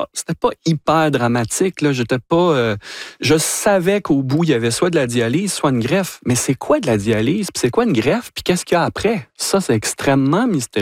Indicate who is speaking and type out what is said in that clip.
Speaker 1: c'était pas hyper dramatique. Là. Je savais qu'au bout, il y avait soit de la dialyse, soit une greffe. Mais c'est quoi de la dialyse? Puis c'est quoi une greffe? Puis qu'est-ce qu'il y a après? Ça, c'est extrêmement mystérieux.